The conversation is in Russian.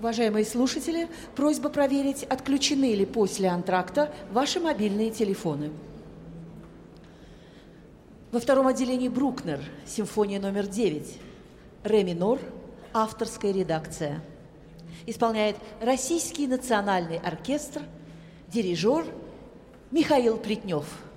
Уважаемые слушатели, просьба проверить, отключены ли после антракта ваши мобильные телефоны. Во втором отделении Брукнер, симфония номер 9, ре минор, авторская редакция. Исполняет Российский национальный оркестр, дирижер Михаил Плетнев.